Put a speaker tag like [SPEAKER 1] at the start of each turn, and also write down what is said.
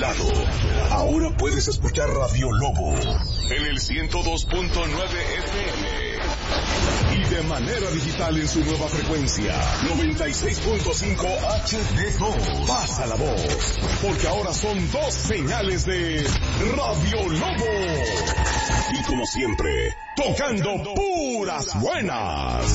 [SPEAKER 1] lado. Ahora puedes escuchar Radio Lobo en el 102.9 FM. Y de manera digital en su nueva frecuencia, 96.5 HD2. Pasa la voz, porque ahora son 2 señales de Radio Lobo. Y como siempre, tocando puras buenas.